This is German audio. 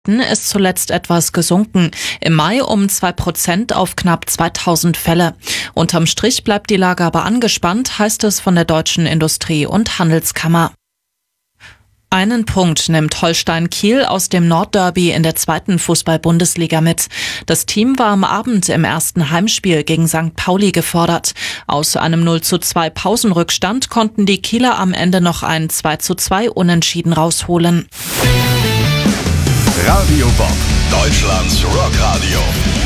ist zuletzt etwas gesunken. Im Mai um 2% auf knapp 2000 Fälle. Unterm Strich bleibt die Lage aber angespannt, heißt es von der Deutschen Industrie- und Handelskammer. Einen Punkt nimmt Holstein Kiel aus dem Nordderby in der 2. Fußball-Bundesliga mit. Das Team war am Abend im ersten Heimspiel gegen St. Pauli gefordert. Aus einem 0:2 Pausenrückstand konnten die Kieler am Ende noch ein 2:2 Unentschieden rausholen. Radio Bob, Deutschlands Rockradio.